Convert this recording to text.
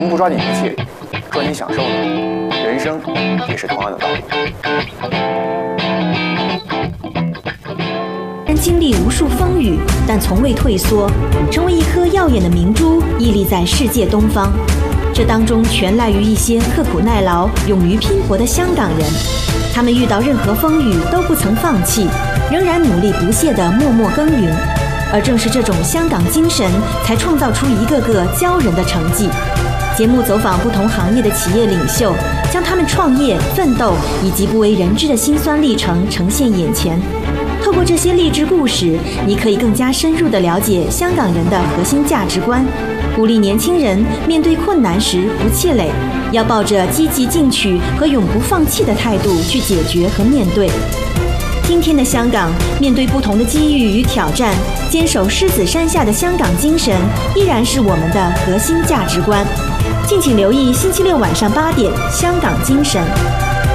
我们不抓紧一切，抓紧享受呢，人生也是同样的道理。 经历无数风雨，但从未退缩，成为一颗耀眼的明珠，屹立在世界东方。这当中全赖于一些刻苦耐劳、勇于拼搏的香港人。他们遇到任何风雨都不曾放弃，仍然努力不懈地默默耕耘。而正是这种香港精神，才创造出一个个骄人的成绩。节目走访不同行业的企业领袖，将他们创业、奋斗以及不为人知的辛酸历程呈现眼前。透过这些励志故事，你可以更加深入地了解香港人的核心价值观，鼓励年轻人面对困难时不气馁，要抱着积极进取和永不放弃的态度去解决和面对。今天的香港，面对不同的机遇与挑战，坚守狮子山下的香港精神依然是我们的核心价值观。敬请留意星期六晚上8点《香港精神》。